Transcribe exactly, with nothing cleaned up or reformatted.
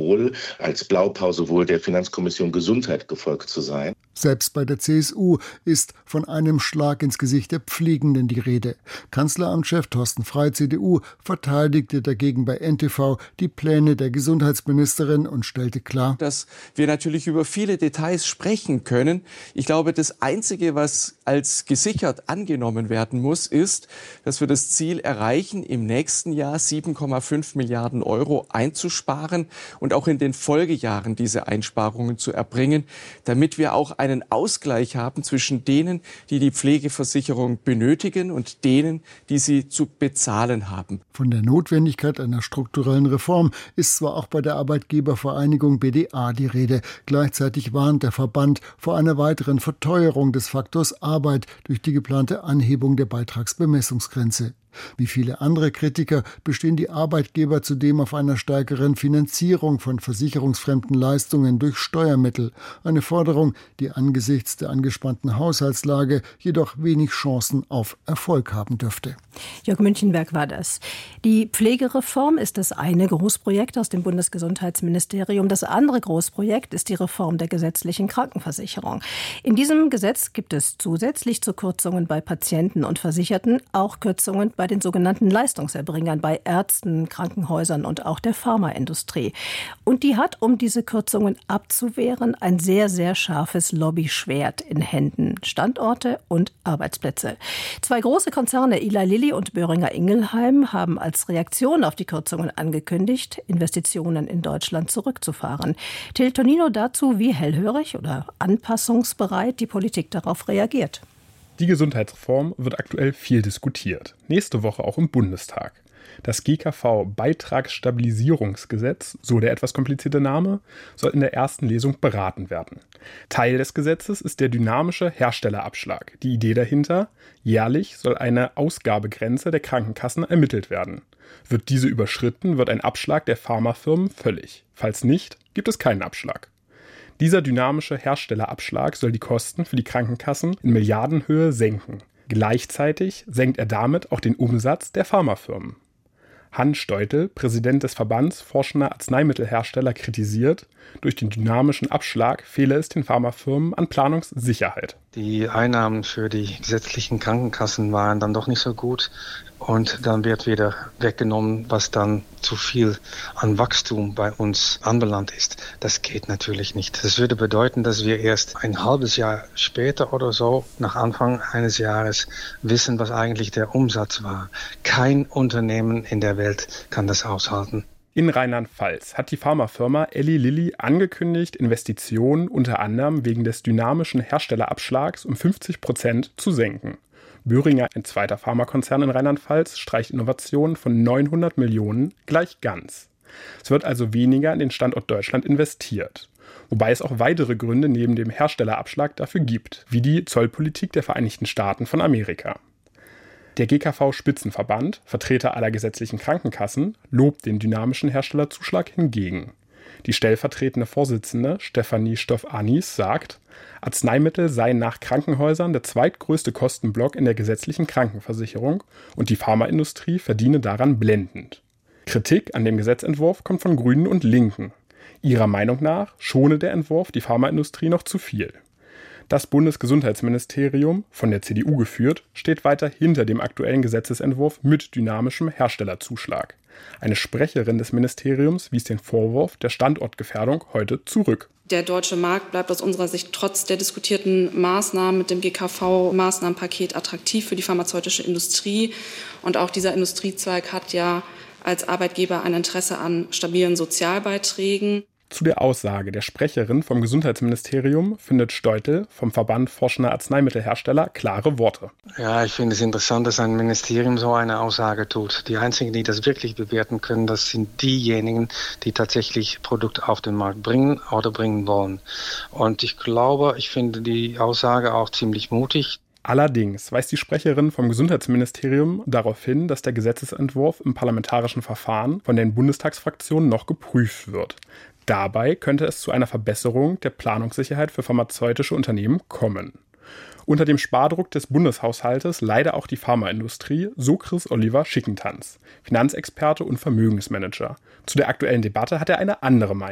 wohl als Blaupause wohl der Finanzkommission Gesundheit gefolgt zu sein. Selbst bei der C S U ist von einem Schlag ins Gesicht der Pflegenden die Rede. Kanzleramtschef Thorsten Frey, C D U, verteidigte dagegen bei N T V die Pläne der Gesundheitsministerin und stellte klar, dass wir natürlich über viele Details sprechen können. Ich glaube, das Einzige, was als gesichert angenommen werden muss, ist, dass wir das Ziel erreichen, im nächsten Jahr sieben Komma fünf Milliarden Euro einzusparen und auch in den Folgejahren diese Einsparungen zu erbringen, damit wir auch einen Ausgleich haben zwischen denen, die die Pflegeversicherung benötigen und denen, die sie zu bezahlen haben. Von der Notwendigkeit einer strukturellen Reform ist zwar auch bei der Arbeitgebervereinigung B D A die Rede. Gleichzeitig warnt der Verband vor einer weiteren Verteuerung des Faktors Arbeit durch die geplante Anhebung der Beitragsbemessungsgrenze. Wie viele andere Kritiker bestehen die Arbeitgeber zudem auf einer stärkeren Finanzierung von versicherungsfremden Leistungen durch Steuermittel. Eine Forderung, die angesichts der angespannten Haushaltslage jedoch wenig Chancen auf Erfolg haben dürfte. Jörg Münchenberg war das. Die Pflegereform ist das eine Großprojekt aus dem Bundesgesundheitsministerium. Das andere Großprojekt ist die Reform der gesetzlichen Krankenversicherung. In diesem Gesetz gibt es zusätzlich zu Kürzungen bei Patienten und Versicherten auch Kürzungen bei bei den sogenannten Leistungserbringern, bei Ärzten, Krankenhäusern und auch der Pharmaindustrie. Und die hat, um diese Kürzungen abzuwehren, ein sehr, sehr scharfes Lobbyschwert in Händen. Standorte und Arbeitsplätze. Zwei große Konzerne, Eli Lilly und Boehringer Ingelheim, haben als Reaktion auf die Kürzungen angekündigt, Investitionen in Deutschland zurückzufahren. Till Tonino dazu, wie hellhörig oder anpassungsbereit die Politik darauf reagiert. Die Gesundheitsreform wird aktuell viel diskutiert. Nächste Woche auch im Bundestag. Das G K V-Beitragsstabilisierungsgesetz, so der etwas komplizierte Name, soll in der ersten Lesung beraten werden. Teil des Gesetzes ist der dynamische Herstellerabschlag. Die Idee dahinter: jährlich soll eine Ausgabegrenze der Krankenkassen ermittelt werden. Wird diese überschritten, wird ein Abschlag der Pharmafirmen fällig. Falls nicht, gibt es keinen Abschlag. Dieser dynamische Herstellerabschlag soll die Kosten für die Krankenkassen in Milliardenhöhe senken. Gleichzeitig senkt er damit auch den Umsatz der Pharmafirmen. Hans Steutel, Präsident des Verbands Forschender Arzneimittelhersteller, kritisiert, durch den dynamischen Abschlag fehle es den Pharmafirmen an Planungssicherheit. Die Einnahmen für die gesetzlichen Krankenkassen waren dann doch nicht so gut und dann wird wieder weggenommen, was dann zu viel an Wachstum bei uns anbelangt ist. Das geht natürlich nicht. Das würde bedeuten, dass wir erst ein halbes Jahr später oder so, nach Anfang eines Jahres, wissen, was eigentlich der Umsatz war. Kein Unternehmen in der Welt kann das aushalten. In Rheinland-Pfalz hat die Pharmafirma Eli Lilly angekündigt, Investitionen unter anderem wegen des dynamischen Herstellerabschlags um fünfzig Prozent zu senken. Boehringer, ein zweiter Pharmakonzern in Rheinland-Pfalz, streicht Innovationen von neunhundert Millionen gleich ganz. Es wird also weniger in den Standort Deutschland investiert. Wobei es auch weitere Gründe neben dem Herstellerabschlag dafür gibt, wie die Zollpolitik der Vereinigten Staaten von Amerika. Der G K V-Spitzenverband, Vertreter aller gesetzlichen Krankenkassen, lobt den dynamischen Herstellerzuschlag hingegen. Die stellvertretende Vorsitzende Stefanie Stoff-Anis sagt, Arzneimittel seien nach Krankenhäusern der zweitgrößte Kostenblock in der gesetzlichen Krankenversicherung und die Pharmaindustrie verdiene daran blendend. Kritik an dem Gesetzentwurf kommt von Grünen und Linken. Ihrer Meinung nach schone der Entwurf die Pharmaindustrie noch zu viel. Das Bundesgesundheitsministerium, von der C D U geführt, steht weiter hinter dem aktuellen Gesetzesentwurf mit dynamischem Herstellerzuschlag. Eine Sprecherin des Ministeriums wies den Vorwurf der Standortgefährdung heute zurück. Der deutsche Markt bleibt aus unserer Sicht trotz der diskutierten Maßnahmen mit dem G K V-Maßnahmenpaket attraktiv für die pharmazeutische Industrie. Und auch dieser Industriezweig hat ja als Arbeitgeber ein Interesse an stabilen Sozialbeiträgen. Zu der Aussage der Sprecherin vom Gesundheitsministerium findet Steutel vom Verband Forschender Arzneimittelhersteller klare Worte. Ja, ich finde es interessant, dass ein Ministerium so eine Aussage tut. Die einzigen, die das wirklich bewerten können, das sind diejenigen, die tatsächlich Produkte auf den Markt bringen oder bringen wollen. Und ich glaube, ich finde die Aussage auch ziemlich mutig. Allerdings weist die Sprecherin vom Gesundheitsministerium darauf hin, dass der Gesetzesentwurf im parlamentarischen Verfahren von den Bundestagsfraktionen noch geprüft wird. Dabei könnte es zu einer Verbesserung der Planungssicherheit für pharmazeutische Unternehmen kommen. Unter dem Spardruck des Bundeshaushaltes leide auch die Pharmaindustrie, so Chris Oliver Schickentanz, Finanzexperte und Vermögensmanager. Zu der aktuellen Debatte hat er eine andere Meinung.